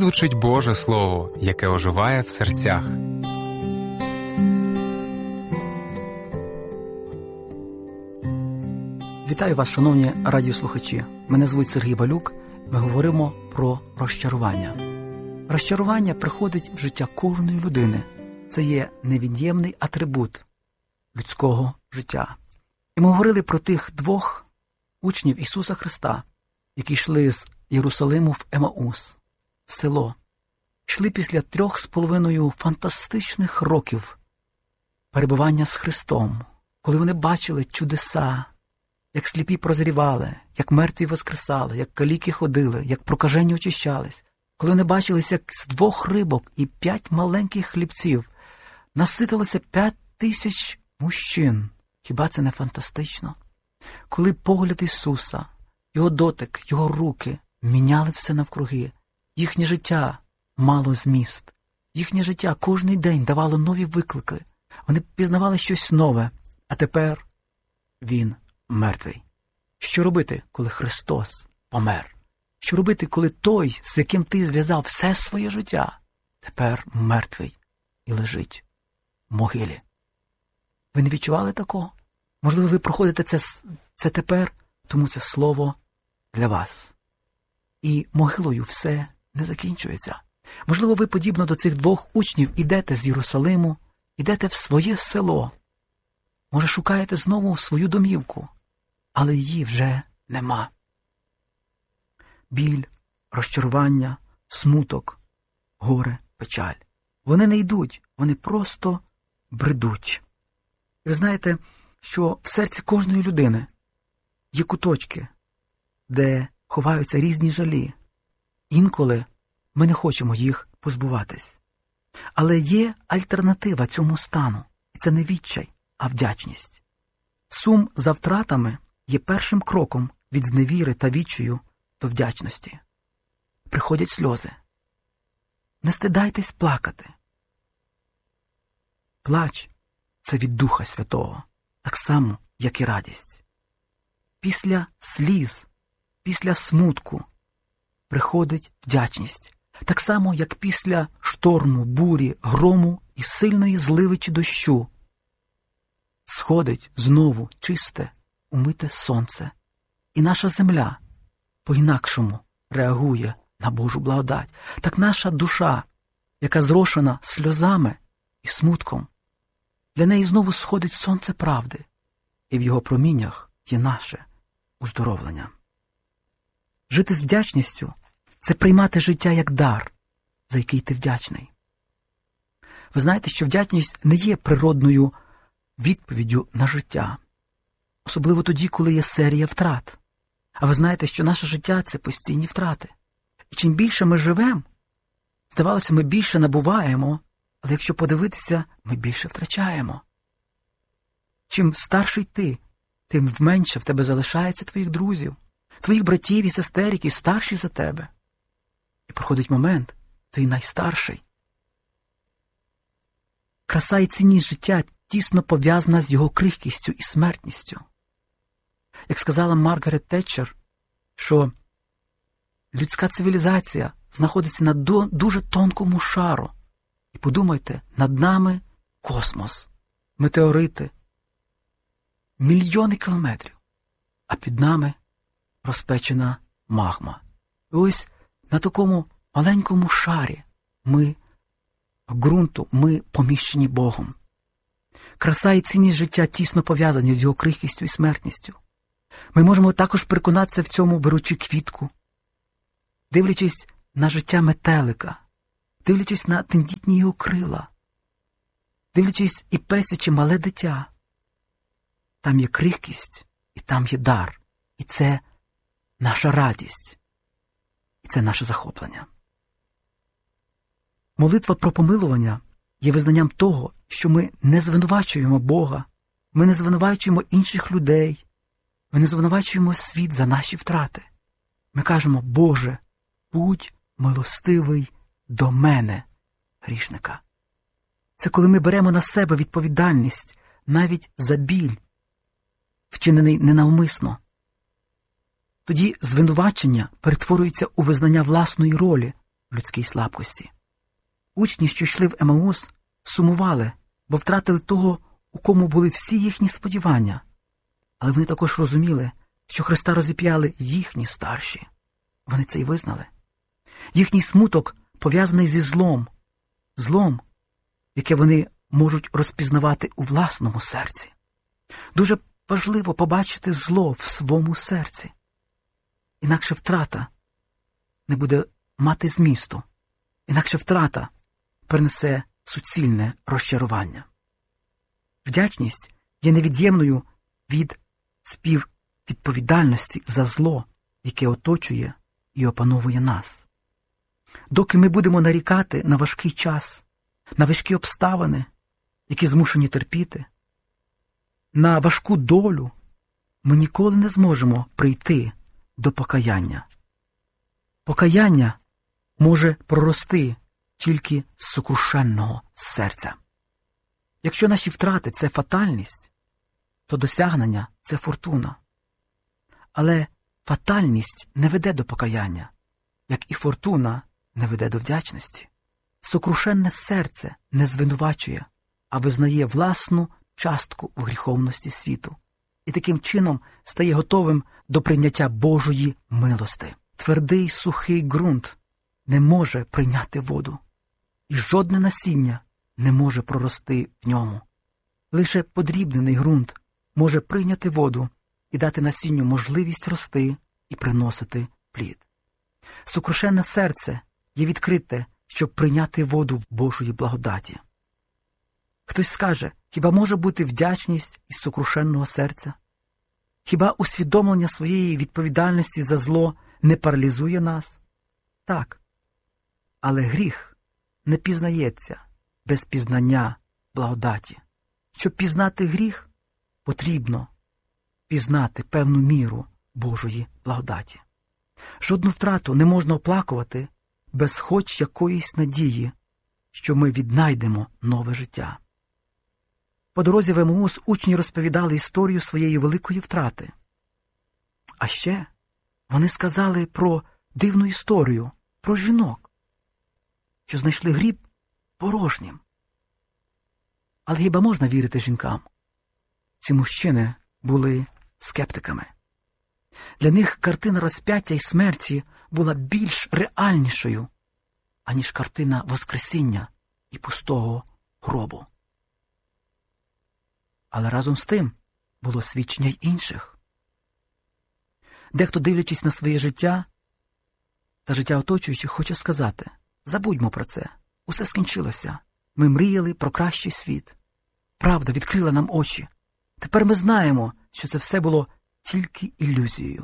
звучить Боже Слово, яке оживає в серцях. Вітаю вас, шановні радіослухачі. Мене звуть Сергій Балюк. Ми говоримо про розчарування. Розчарування приходить в життя кожної людини. Це є невід'ємний атрибут людського життя. І ми говорили про тих двох учнів Ісуса Христа, які йшли з Єрусалиму в Емаус, село. Йшли після 3,5 фантастичних років перебування з Христом, коли вони бачили чудеса, як сліпі прозрівали, як мертві воскресали, як каліки ходили, як прокажені очищались, коли вони бачилися, як з 2 рибок і 5 маленьких хлібців наситилося 5,000 мужчин. Хіба це не фантастично? Коли погляд Ісуса, Його дотик, Його руки міняли все навкруги, їхнє життя мало зміст, їхнє життя кожний день давало нові виклики, вони пізнавали щось нове, а тепер Він мертвий. Що робити, коли Христос помер? Що робити, коли той, з яким ти зв'язав все своє життя, тепер мертвий і лежить в могилі? Ви не відчували такого? Можливо, ви проходите це тепер, тому це слово для вас. І могилою все не закінчується. Можливо, ви, подібно до цих 2 учнів, ідете з Єрусалиму, ідете в своє село. Може, шукаєте знову свою домівку, але її вже нема. Біль, розчарування, смуток, горе, печаль. Вони не йдуть, вони просто бредуть. І ви знаєте, що в серці кожної людини є куточки, де ховаються різні жалі. Інколи ми не хочемо їх позбуватись. Але є альтернатива цьому стану. І це не відчай, а вдячність. Сум за втратами є першим кроком від зневіри та відчаю до вдячності. Приходять сльози. Не стидайтесь плакати. Плач – це від Духа Святого, так само, як і радість. Після сліз, після смутку приходить вдячність, так само, як після шторму, бурі, грому і сильної зливи чи дощу сходить знову чисте, умите сонце. І наша земля по-інакшому реагує на Божу благодать. Так наша душа, яка зрошена сльозами і смутком, для неї знову сходить сонце правди, і в його проміннях є наше уздоровлення. Жити з вдячністю – це приймати життя як дар, за який ти вдячний. Ви знаєте, що вдячність не є природною відповіддю на життя. Особливо тоді, коли є серія втрат. А ви знаєте, що наше життя – це постійні втрати. І чим більше ми живемо, здавалося, ми більше набуваємо, але якщо подивитися, ми більше втрачаємо. Чим старший ти, тим менше в тебе залишається твоїх друзів, твоїх братів і сестер, які старші за тебе. І проходить момент, ти найстарший. Краса і цінність життя тісно пов'язана з його крихкістю і смертністю. Як сказала Маргарет Тетчер, що людська цивілізація знаходиться на дуже тонкому шару. І подумайте, над нами космос, метеорити, мільйони кілометрів, а під нами розпечена магма. І ось на такому маленькому шарі ґрунту ми поміщені Богом. Краса і цінність життя тісно пов'язані з його крихкістю і смертністю. Ми можемо також переконатися в цьому, беручи квітку, дивлячись на життя метелика, дивлячись на тендітні його крила, дивлячись і песячи мале дитя. Там є крихкість, і там є дар. І це наша радість. І це наше захоплення. Молитва про помилування є визнанням того, що ми не звинувачуємо Бога, ми не звинувачуємо інших людей, ми не звинувачуємо світ за наші втрати. Ми кажемо: Боже, будь милостивий до мене, грішника. Це коли ми беремо на себе відповідальність навіть за біль, вчинений ненавмисно. Тоді звинувачення перетворюється у визнання власної ролі, людській слабкості. Учні, що йшли в Емаус, сумували, бо втратили того, у кому були всі їхні сподівання. Але вони також розуміли, що Христа розіп'яли їхні старші. Вони це й визнали. Їхній смуток пов'язаний зі злом, яке вони можуть розпізнавати у власному серці. Дуже важливо побачити зло в своєму серці. Інакше втрата не буде мати змісту. Інакше втрата принесе суцільне розчарування. Вдячність є невід'ємною від співвідповідальності за зло, яке оточує і опановує нас. Доки ми будемо нарікати на важкий час, на важкі обставини, які змушені терпіти, на важку долю, ми ніколи не зможемо прийти до покаяння. Покаяння може прорости тільки з сокрушенного серця. Якщо наші втрати – це фатальність, то досягнення – це фортуна. Але фатальність не веде до покаяння, як і фортуна не веде до вдячності. Сокрушенне серце не звинувачує, а визнає власну частку в гріховності світу. І таким чином стає готовим до прийняття Божої милости. Твердий, сухий ґрунт не може прийняти воду. І жодне насіння не може прорости в ньому. Лише подрібнений ґрунт може прийняти воду і дати насінню можливість рости і приносити плід. Сокрушенне серце є відкрите, щоб прийняти воду Божої благодаті. Хтось скаже, хіба може бути вдячність із сокрушенного серця? Хіба усвідомлення своєї відповідальності за зло не паралізує нас? Так. Але гріх не пізнається без пізнання благодаті. Щоб пізнати гріх, потрібно пізнати певну міру Божої благодаті. Жодну втрату не можна оплакувати без хоч якоїсь надії, що ми віднайдемо нове життя. По дорозі в Емаус учні розповідали історію своєї великої втрати. А ще вони сказали про дивну історію, про жінок, що знайшли гріб порожнім. Але хіба можна вірити жінкам? Ці мужчини були скептиками. Для них картина розп'яття і смерті була більш реальнішою, аніж картина воскресіння і пустого гробу. Але разом з тим було свідчення й інших. Дехто, дивлячись на своє життя та життя оточуючих, хоче сказати: забудьмо про це, усе скінчилося, ми мріяли про кращий світ. Правда відкрила нам очі. Тепер ми знаємо, що це все було тільки ілюзією.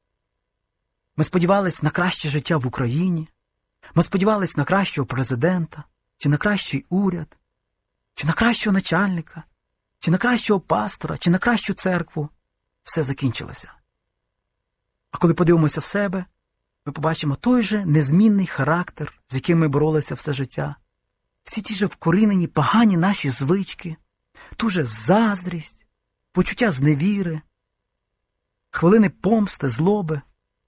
Ми сподівались на краще життя в Україні, ми сподівались на кращого президента, чи на кращий уряд, чи на кращого начальника, чи на кращого пастора, чи на кращу церкву. Все закінчилося. А коли подивимося в себе, ми побачимо той же незмінний характер, з яким ми боролися все життя, всі ті же вкорінені погані наші звички, ту же заздрість, почуття зневіри, хвилини помсти, злоби.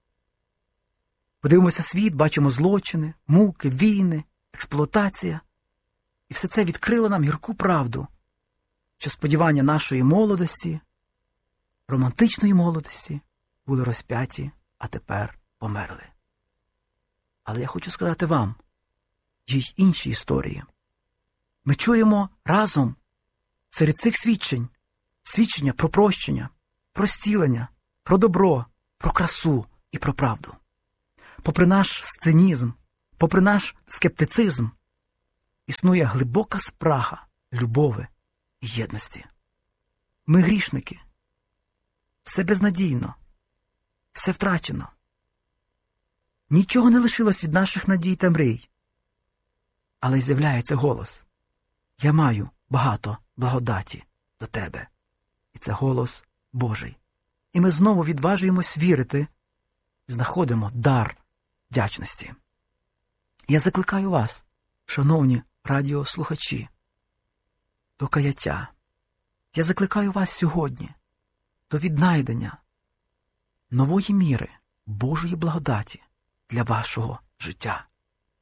Подивимося світ, бачимо злочини, муки, війни, експлуатація. І все це відкрило нам гірку правду, що сподівання нашої молодості, романтичної молодості, були розп'яті, а тепер померли. Але я хочу сказати вам, є й інші історії. Ми чуємо разом серед цих свідчення про прощення, про зцілення, про добро, про красу і про правду. Попри наш цинізм, попри наш скептицизм, існує глибока спрага любові і єдності. Ми грішники. Все безнадійно. Все втрачено. Нічого не лишилось від наших надій та мрій. Але з'являється голос: я маю багато благодаті до тебе. І це голос Божий. І ми знову відважуємось вірити, знаходимо дар вдячності. Я закликаю вас, шановні радіослухачі, до каяття. Я закликаю вас сьогодні до віднайдення нової міри Божої благодаті для вашого життя.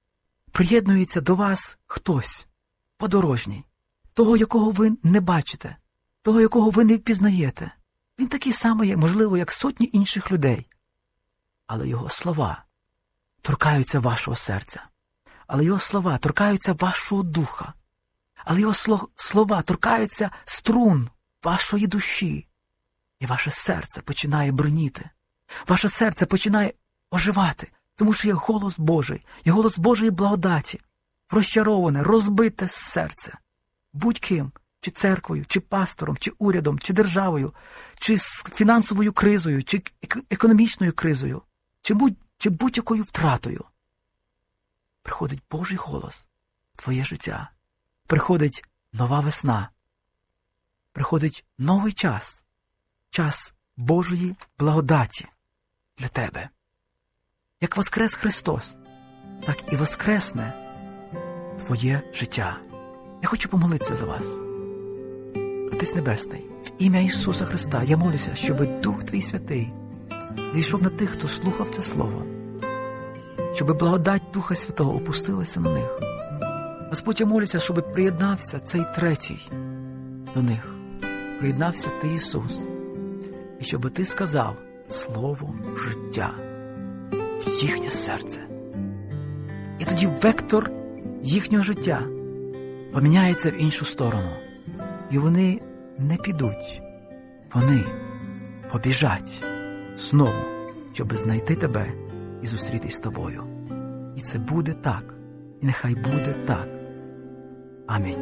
приєднується до вас хтось, подорожній, того, якого ви не бачите, того, якого ви не впізнаєте. Він такий самий, можливо, як сотні інших людей. Але його слова торкаються вашого серця. Але його слова торкаються вашого духа. Але його слова торкаються струн вашої душі. І ваше серце починає броніти. Ваше серце починає оживати, тому що є голос Божий, є голос Божої благодаті, розчароване, розбите серце. Будь-ким, чи церквою, чи пастором, чи урядом, чи державою, чи з фінансовою кризою, чи економічною кризою, чи будь-якою втратою. Приходить Божий голос в твоє життя. Приходить нова весна. Приходить новий час. Час Божої благодаті для тебе. Як воскрес Христос, так і воскресне твоє життя. Я хочу помолитися за вас. Отець Небесний, в ім'я Ісуса Христа я молюся, щоб Дух Твій Святий зійшов на тих, хто слухав це Слово, щоб благодать Духа Святого опустилася на них. Господь, я молюся, щоб приєднався цей третій до них. Приєднався Ти, Ісус. І щоб Ти сказав слово життя в їхнє серце. І тоді вектор їхнього життя поміняється в іншу сторону. І вони не підуть. Вони побіжать знову, щоб знайти тебе і зустрітись з тобою. І це буде так. І нехай буде так. Амінь.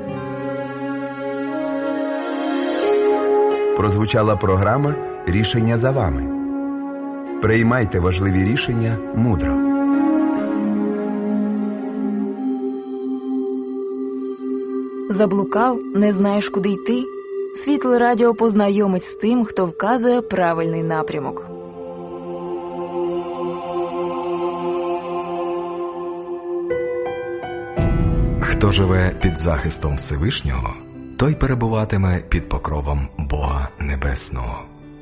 Прозвучала програма «Рішення за вами». Приймайте важливі рішення мудро. Заблукав, не знаєш, куди йти? Світле радіо познайомить з тим, хто вказує правильний напрямок. Хто живе під захистом Всевишнього, той перебуватиме під покровом Бога Небесного.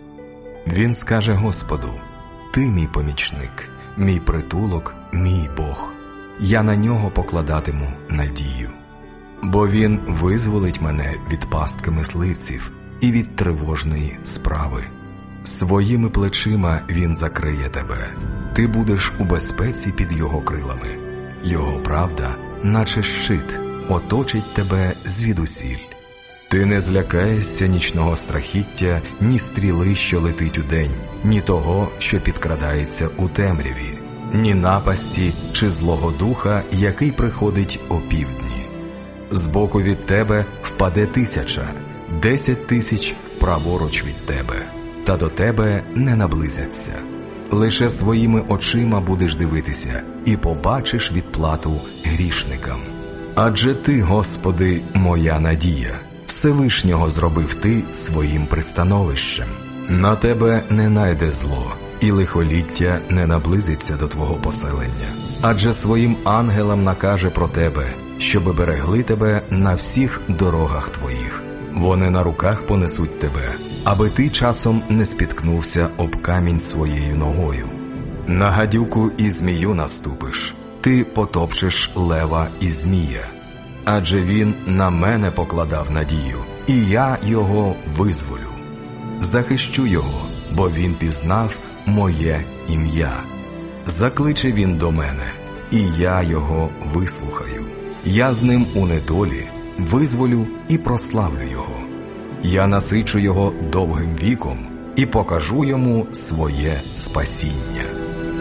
Він скаже Господу: «Ти мій помічник, мій притулок, мій Бог. Я на нього покладатиму надію. Бо він визволить мене від пастки мисливців і від тривожної справи. Своїми плечима він закриє тебе. Ти будеш у безпеці під його крилами. Його правда, наче щит, оточить тебе звідусіль. Ти не злякаєшся нічного страхіття, ні стріли, що летить удень, ні того, що підкрадається у темряві, ні напасті чи злого духа, який приходить опівдні. Збоку від тебе впаде 1000, 10 000 праворуч від тебе, та до тебе не наблизяться. Лише своїми очима будеш дивитися і побачиш відплату грішникам. Адже ти, Господи, моя надія. Всевишнього зробив ти своїм пристановищем. На тебе не найде зло, і лихоліття не наблизиться до твого поселення. Адже своїм ангелам накаже про тебе, щоби берегли тебе на всіх дорогах твоїх. Вони на руках понесуть тебе, аби ти часом не спіткнувся об камінь своєю ногою. На гадюку і змію наступиш, ти потопчеш лева і змія. Адже він на мене покладав надію, і я його визволю. Захищу його, бо він пізнав моє ім'я. Закличе він до мене, і я його вислухаю. Я з ним у недолі визволю і прославлю його. Я насичу його довгим віком і покажу йому своє спасіння.